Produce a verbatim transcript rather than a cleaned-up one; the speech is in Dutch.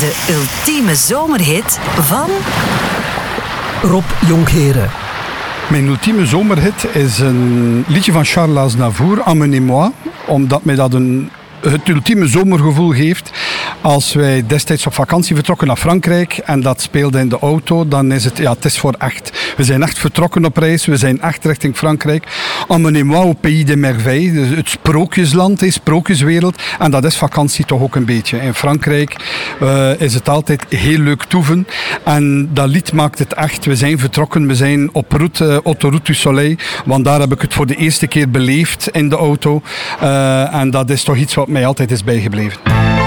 De ultieme zomerhit van Rob Jonkheren. Mijn ultieme zomerhit is een liedje van Charles Aznavour, Emmenez-moi, omdat mij dat een, het ultieme zomergevoel geeft. Als wij destijds op vakantie vertrokken naar Frankrijk en dat speelde in de auto, dan is het, ja, het is voor echt. We zijn echt vertrokken op reis, we zijn echt richting Frankrijk. Emmenez-moi au pays des merveilles, het sprookjesland, de sprookjeswereld. En dat is vakantie toch ook een beetje. In Frankrijk uh, is het altijd heel leuk toeven. En dat lied maakt het echt. We zijn vertrokken, we zijn op route, uh, Autoroute du Soleil, want daar heb ik het voor de eerste keer beleefd in de auto. Uh, en dat is toch iets wat mij altijd is bijgebleven.